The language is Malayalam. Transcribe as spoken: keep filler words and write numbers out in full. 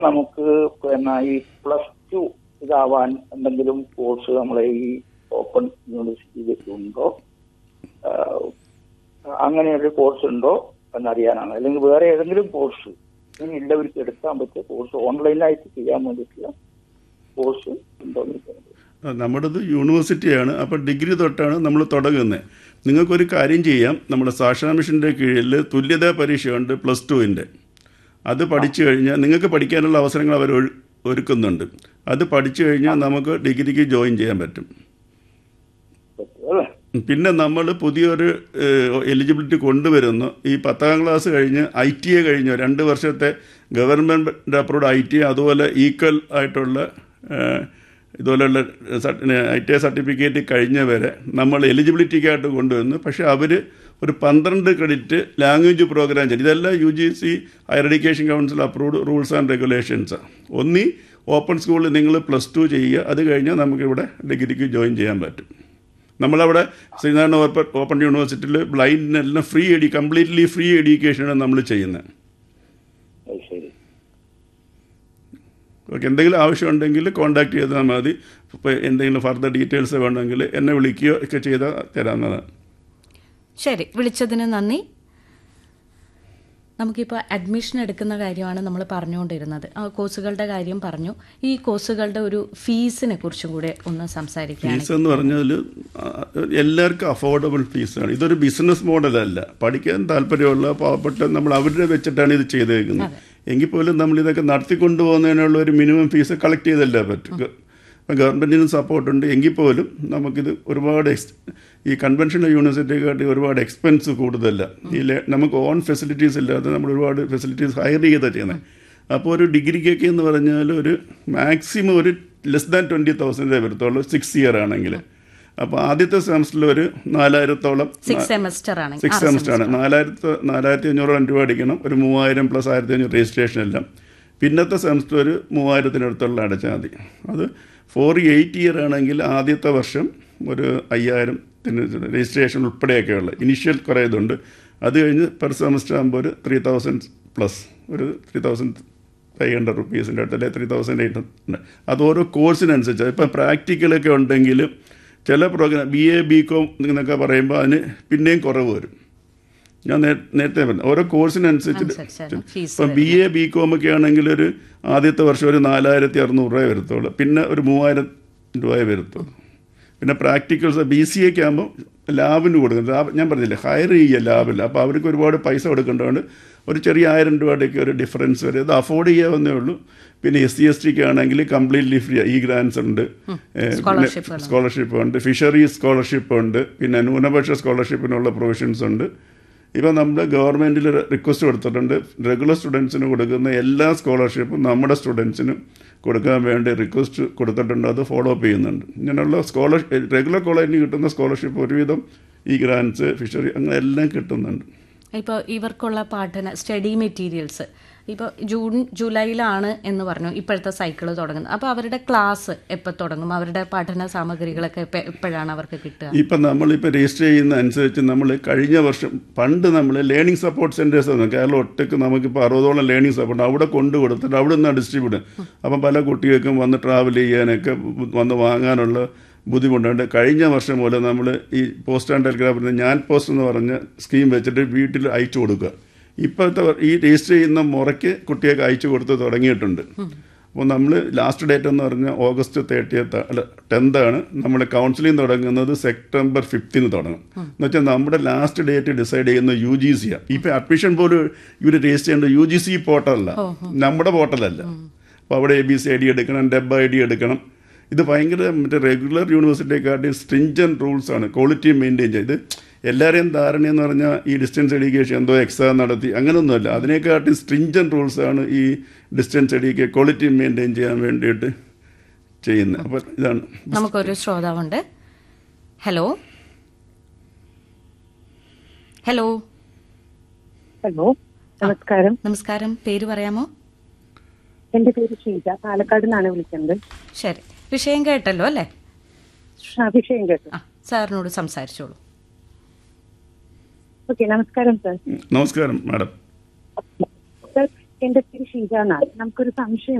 നമുക്ക് പിന്നെ ഈ പ്ലസ് ടു ഇതാവാൻ എന്തെങ്കിലും കോഴ്സ് നമ്മളെ ഈ ഓപ്പൺ യൂണിവേഴ്സിറ്റിയിൽ ഉണ്ടോ, അങ്ങനെ ഒരു കോഴ്സ് ഉണ്ടോ എന്നറിയാനാണ്. അല്ലെങ്കിൽ വേറെ ഏതെങ്കിലും കോഴ്സ് ഇനി എല്ലാവർക്കും എടുക്കാൻ പറ്റിയ കോഴ്സ് ഓൺലൈനായിട്ട് ചെയ്യാൻ വേണ്ടിയിട്ടുള്ള കോഴ്സ് ഉണ്ടോ എന്ന് ചോദിക്കുന്നത്. നമ്മുടേത് യൂണിവേഴ്സിറ്റിയാണ്. അപ്പോൾ ഡിഗ്രി തൊട്ടാണ് നമ്മൾ തുടങ്ങുന്നത്. നിങ്ങൾക്കൊരു കാര്യം ചെയ്യാം. നമ്മുടെ സാക്ഷാ മിഷൻ്റെ കീഴിൽ തുല്യതാ പരീക്ഷയുണ്ട് പ്ലസ് ടുവിൻ്റെ. അത് പഠിച്ചു കഴിഞ്ഞാൽ നിങ്ങൾക്ക് പഠിക്കാനുള്ള അവസരങ്ങൾ അവർ ഒരുക്കുന്നുണ്ട്. അത് പഠിച്ചു കഴിഞ്ഞാൽ നമുക്ക് ഡിഗ്രിക്ക് ജോയിൻ ചെയ്യാൻ പറ്റും. പിന്നെ നമ്മൾ പുതിയൊരു എലിജിബിലിറ്റി കൊണ്ടുവരുന്നു. ഈ പത്താം ക്ലാസ് കഴിഞ്ഞ് ഐ ടി എ കഴിഞ്ഞു രണ്ട് വർഷത്തെ government approved I T A, അതുപോലെ ഈക്വൽ ആയിട്ടുള്ള ഇതുപോലെയുള്ള ഐ ടി ഐ സർട്ടിഫിക്കറ്റ് കഴിഞ്ഞവരെ നമ്മൾ എലിജിബിലിറ്റിക്കായിട്ട് കൊണ്ടുവന്നു. പക്ഷേ അവർ ഒരു പന്ത്രണ്ട് ക്രെഡിറ്റ് ലാംഗ്വേജ് പ്രോഗ്രാം ചെയ്യും. ഇതെല്ലാം U G C higher education council approved rules and റെഗുലേഷൻസാണ്. ഒന്നീ ഓപ്പൺ സ്കൂളിൽ നിങ്ങൾ പ്ലസ് ടു ചെയ്യുക, അത് കഴിഞ്ഞാൽ നമുക്കിവിടെ ഡിഗ്രിക്ക് ജോയിൻ ചെയ്യാൻ പറ്റും. നമ്മളവിടെ ശ്രീനാരായണ ഓപ്പൺ ഓപ്പൺ യൂണിവേഴ്സിറ്റിയിൽ ബ്ലൈൻഡിനെല്ലാം ഫ്രീ എഡ്യൂ കംപ്ലീറ്റ്ലി ഫ്രീ എഡ്യൂക്കേഷനാണ് നമ്മൾ ചെയ്യുന്നത്. ഓക്കെ, എന്തെങ്കിലും ആവശ്യമുണ്ടെങ്കിൽ കോൺടാക്ട് ചെയ്താൽ മതി. ഇപ്പോൾ എന്തെങ്കിലും ഫർദർ ഡീറ്റെയിൽസ് വേണമെങ്കിൽ എന്നെ വിളിക്കുകയോ ഒക്കെ ചെയ്താൽ തരാവുന്നതാണ്. ശരി, വിളിച്ചതിന് നന്ദി. നമുക്കിപ്പോൾ അഡ്മിഷൻ എടുക്കുന്ന കാര്യമാണ് നമ്മൾ പറഞ്ഞുകൊണ്ടിരുന്നത്. ആ കോഴ്സുകളുടെ കാര്യം പറഞ്ഞു. ഈ കോഴ്സുകളുടെ ഒരു ഫീസിനെ കുറിച്ചും കൂടെ ഒന്ന് സംസാരിക്കാം. ഫീസ് എന്ന് പറഞ്ഞാൽ എല്ലാവർക്കും അഫോർഡബിൾ ഫീസാണ്. ഇതൊരു ബിസിനസ് മോഡലല്ല. പഠിക്കാൻ താല്പര്യമുള്ള പാവപ്പെട്ട നമ്മൾ അവരുടെ വെച്ചിട്ടാണ് ഇത് ചെയ്തേക്കുന്നത്. എങ്കിൽ പോലും നമ്മളിതൊക്കെ നടത്തിക്കൊണ്ടു പോകുന്നതിനുള്ള ഒരു മിനിമം ഫീസ് കളക്ട് ചെയ്തല്ലേ പറ്റും. ഇപ്പം ഗവൺമെൻറ്റിനും സപ്പോർട്ടുണ്ട്. എങ്കിൽ പോലും നമുക്കിത് ഒരുപാട് എക്സ് ഈ കൺവെൻഷണൽ യൂണിവേഴ്സിറ്റിയെക്കാട്ടി ഒരുപാട് എക്സ്പെൻസ് കൂടുതലല്ല. ഈ നമുക്ക് ഓൺ ഫെസിലിറ്റീസ് ഇല്ലാതെ നമ്മൾ ഒരുപാട് ഫെസിലിറ്റീസ് ഹയർ ചെയ്താണ് ചെയ്യുന്നത്. അപ്പോൾ ഒരു ഡിഗ്രിക്കൊക്കെ എന്ന് പറഞ്ഞാൽ ഒരു മാക്സിമം ഒരു ലെസ് ദാൻ ട്വൻറ്റി തൗസൻഡേ വരത്തുള്ളൂ സിക്സ് ഇയർ ആണെങ്കിൽ. അപ്പോൾ ആദ്യത്തെ സെമസ്റ്ററിൽ ഒരു നാലായിരത്തോളം സിക്സ് സെമസ്റ്റർ ആണ് സിക്സ് സെമസ്റ്ററാണ് നാലായിരത്തി നാലായിരത്തി അഞ്ഞൂറോളം രൂപ അടിക്കണം. ഒരു മൂവായിരം പ്ലസ് ആയിരത്തി അഞ്ഞൂറ് രജിസ്ട്രേഷൻ എല്ലാം. പിന്നത്തെ സെമസ്റ്റർ ഒരു മൂവായിരത്തിനടുത്തുള്ള അടച്ചാൽ മതി. അത് ഫോർ എയ്റ്റ് ഇയർ ആണെങ്കിൽ ആദ്യത്തെ വർഷം ഒരു അയ്യായിരത്തിന് രജിസ്ട്രേഷൻ ഉൾപ്പെടെയൊക്കെയുള്ള ഇനീഷ്യൽ കുറേ ഇതുണ്ട്. അത് കഴിഞ്ഞ് പെർ സെമസ്റ്റർ ആകുമ്പോൾ ഒരു ത്രീ തൗസൻഡ് പ്ലസ് ഒരു ത്രീ തൗസൻഡ് ഫൈവ് ഹൺഡ്രഡ് റുപ്പീസിൻ്റെ അടുത്ത് അല്ലെങ്കിൽ ത്രീ തൗസൻഡ് എയ്റ്റ് ഹൺഡ്രഡ്. അത് ഓരോ കോഴ്സിനനുസരിച്ച്. ഇപ്പം പ്രാക്ടിക്കലൊക്കെ ഉണ്ടെങ്കിൽ ചില programme B A B com എന്നൊക്കെ പറയുമ്പോൾ അതിന് പിന്നെയും കുറവ് വരും. ഞാൻ നേരത്തെ പറഞ്ഞു ഓരോ കോഴ്സിനനുസരിച്ചിട്ട്. ഇപ്പം ബി എ ബി കോം ഒക്കെ ആണെങ്കിൽ ഒരു ആദ്യത്തെ വർഷം ഒരു നാലായിരത്തി അറുന്നൂറ് രൂപ വരത്തുള്ളൂ. പിന്നെ ഒരു മൂവായിരം രൂപയെ വരത്തുള്ളൂ. പിന്നെ പ്രാക്ടിക്കൽസ് ബി സി എക്ക് ആകുമ്പോൾ ലാബിന് കൊടുക്കും. ലാബ് ഞാൻ പറഞ്ഞില്ലേ ഹയർ ചെയ്യുക ലാബില്ല. അപ്പോൾ അവർക്ക് ഒരുപാട് പൈസ കൊടുക്കേണ്ടതുകൊണ്ട് ഒരു ചെറിയ ആയിരം രൂപയുടെയൊക്കെ ഒരു ഡിഫറൻസ് വരും. അത് അഫോർഡ് ചെയ്യാവുന്നേ ഉള്ളൂ. പിന്നെ എസ് സി എസ് ടിക്ക് ആണെങ്കിൽ കംപ്ലീറ്റ്ലി ഫ്രീ. ഈ ഗ്രാൻസ് ഉണ്ട്, സ്കോളർഷിപ്പ് ഉണ്ട്, ഫിഷറീസ് സ്കോളർഷിപ്പ് ഉണ്ട്, പിന്നെ ന്യൂനപക്ഷ സ്കോളർഷിപ്പിനുള്ള പ്രൊവിഷൻസ് ഉണ്ട്. ഇപ്പം നമ്മൾ ഗവൺമെൻറ്റിൽ റിക്വസ്റ്റ് കൊടുത്തിട്ടുണ്ട്. റെഗുലർ സ്റ്റുഡൻസിന് കൊടുക്കുന്ന എല്ലാ സ്കോളർഷിപ്പും നമ്മുടെ സ്റ്റുഡൻസിനും കൊടുക്കാൻ വേണ്ടി റിക്വസ്റ്റ് കൊടുത്തിട്ടുണ്ട്. അത് ഫോളോ അപ്പ് ചെയ്യുന്നുണ്ട്. ഇങ്ങനെയുള്ള സ്കോളർഷിപ്പ് റെഗുലർ കോളേജിന് കിട്ടുന്ന സ്കോളർഷിപ്പ് ഒരുവിധം ഈ ഗ്രാൻസ് ഫിഷറി അങ്ങനെ എല്ലാം കിട്ടുന്നുണ്ട്. ഇപ്പോൾ ഇവർക്കുള്ള പഠന സ്റ്റഡി മെറ്റീരിയൽസ് ഇപ്പോൾ ജൂൺ ജൂലൈയിലാണ് എന്ന് പറഞ്ഞു ഇപ്പോഴത്തെ സൈക്കിൾ തുടങ്ങുന്നത്. അപ്പോൾ അവരുടെ ക്ലാസ് എപ്പോൾ തുടങ്ങും? അവരുടെ പഠന സാമഗ്രികളൊക്കെ എപ്പോഴാണ് അവർക്ക് കിട്ടുക? ഇപ്പം നമ്മളിപ്പോൾ രജിസ്റ്റർ ചെയ്യുന്ന അനുസരിച്ച് നമ്മൾ കഴിഞ്ഞ വർഷം പണ്ട് നമ്മൾ ലേണിംഗ് സപ്പോർട്ട് സെൻറ്റേഴ്സ് ആണ് കേരളം ഒറ്റയ്ക്ക് നമുക്കിപ്പോൾ അറുപതോളം ലേണിംഗ് സപ്പോർട്ട് അവിടെ കൊണ്ടു കൊടുത്തിട്ട് അവിടെ നിന്നാണ് ഡിസ്ട്രിബ്യൂട്ട്. അപ്പം പല കുട്ടികൾക്കും വന്ന് ട്രാവൽ ചെയ്യാനൊക്കെ വന്ന് വാങ്ങാനുള്ള ബുദ്ധിമുട്ടുണ്ട്. കഴിഞ്ഞ വർഷം പോലെ നമ്മൾ ഈ പോസ്റ്റ് ആൻഡ് ടെലിഗ്രാഫിൻ്റെ ഞാൻ പോസ്റ്റ് എന്ന് പറഞ്ഞ സ്കീം വെച്ചിട്ട് വീട്ടിൽ അയച്ചു കൊടുക്കുക. ഇപ്പോഴത്തെ ഈ രജിസ്റ്റർ ചെയ്യുന്ന മുറയ്ക്ക് കുട്ടികൾക്ക് അയച്ചു കൊടുത്ത് തുടങ്ങിയിട്ടുണ്ട്. അപ്പോൾ നമ്മൾ ലാസ്റ്റ് ഡേറ്റ് എന്ന് പറഞ്ഞാൽ ഓഗസ്റ്റ് തേർട്ടിയത്ത് അല്ല ടെൻത്താണ്. നമ്മൾ കൗൺസിലിംഗ് തുടങ്ങുന്നത് സെപ്റ്റംബർ ഫിഫ്റ്റീന് തുടങ്ങും. എന്ന് വെച്ചാൽ നമ്മുടെ ലാസ്റ്റ് ഡേറ്റ് ഡിസൈഡ് ചെയ്യുന്നത് യു ജി സി ആണ്. ഇപ്പോൾ അഡ്മിഷൻ പോലും ഇവർ രജിസ്റ്റർ ചെയ്യേണ്ടത് യു ജി സി പോർട്ടലല്ല, നമ്മുടെ പോർട്ടലല്ല. അപ്പോൾ അവിടെ A B C I D എടുക്കണം, ഡെബ് ഐ ഡി എടുക്കണം. ഇത് ഭയങ്കര മറ്റേ റെഗുലർ യൂണിവേഴ്സിറ്റിയെക്കാട്ടി സ്ട്രിഞ്ചൻ റൂൾസാണ് ക്വാളിറ്റി മെയിൻറ്റെയിൻ ചെയ്ത്. എല്ലാവരെയും ധാരണയെന്ന് പറഞ്ഞാൽ ഈ ഡിസ്റ്റൻസ് എഡ്യൂക്കേഷൻ എന്തോ എക്സാം നടത്തി അങ്ങനെയൊന്നുമല്ല. അതിനെക്കാട്ടി സ്ട്രിഞ്ചൻ റൂൾസാണ് ഈ ഡിസ്റ്റൻസ് എഡ്യൂക്കേഷൻ ക്വാളിറ്റി മെയിൻറ്റെയിൻ ചെയ്യാൻ വേണ്ടിയിട്ട് ചെയ്യുന്നത്. അപ്പോൾ ഇതാണ്. നമുക്കൊരു ശ്രോതാവുണ്ട്. ഹലോ ഹലോ ഹലോ നമസ്കാരം. നമസ്കാരം, പേര് പറയാമോ? എന്റെ പേര് ഷീജ, പാലക്കാട് നിന്നാണ് വിളിക്കുന്നത്. ശരി, വിഷയം കേട്ടല്ലോ അല്ലേ? വിഷയം കേട്ടു. സാറിനോട് സംസാരിച്ചോളൂ. ഓക്കെ, നമസ്കാരം സാർ. നമസ്കാരം മാഡം. സാർ, എന്റെ പേര് ഷീജ എന്നാണ്. നമുക്കൊരു സംശയം